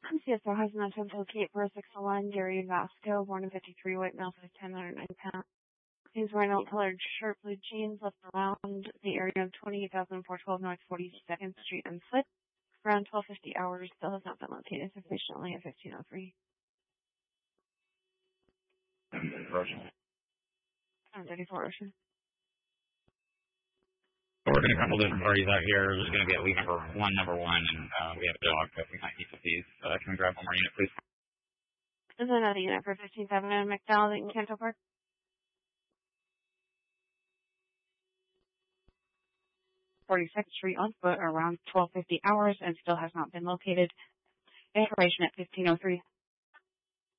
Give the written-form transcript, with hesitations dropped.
CSO has an attempt to locate for 601 Gary Vasco, born in 53, white male, 5'10", 109 pounds. He's wearing a colored shirt, blue jeans, left around the area of 28,412 North 42nd Street and Foot. Around 12:50 hours, still has not been located sufficiently at 1503. Ocean. 734 Ocean. We're going to couple different parties out here. There's going to be at least number one, and we have a dog, so we might need to these. Can we grab one more unit, please? There's another unit for 15-7 in McDowell in Canto Park. 42nd Street on Foot around 12:50 hours and still has not been located. Information at 1503.